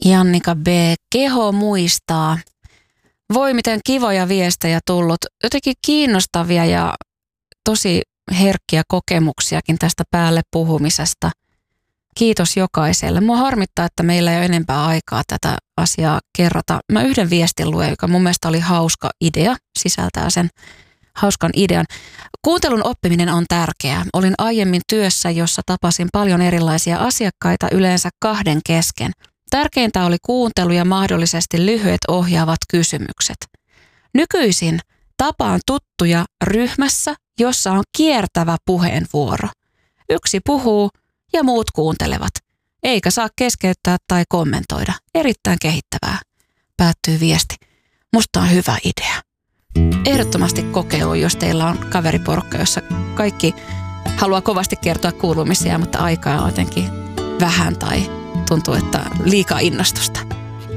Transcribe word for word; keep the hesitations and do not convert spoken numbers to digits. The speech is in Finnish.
Jannika B. Keho muistaa. Voi miten kivoja viestejä tullut. Jotenkin kiinnostavia ja tosi herkkiä kokemuksiakin tästä päälle puhumisesta. Kiitos jokaiselle. Mua harmittaa, että meillä ei ole enempää aikaa tätä asiaa kerrata. Mä yhden viestin luen, joka mun mielestä oli hauska idea, sisältää sen hauskan idean. Kuuntelun oppiminen on tärkeää. Olin aiemmin työssä, jossa tapasin paljon erilaisia asiakkaita, yleensä kahden kesken. Tärkeintä oli kuuntelu ja mahdollisesti lyhyet ohjaavat kysymykset. Nykyisin tapaan tuttuja ryhmässä, jossa on kiertävä puheenvuoro. Yksi puhuu ja muut kuuntelevat. Eikä saa keskeyttää tai kommentoida. Erittäin kehittävää. Päättyy viesti. Musta on hyvä idea. Ehdottomasti kokeilu, jos teillä on kaveriporukka, jossa kaikki haluaa kovasti kertoa kuulumisia, mutta aikaa on jotenkin vähän tai tuntuu, että liikaa innostusta.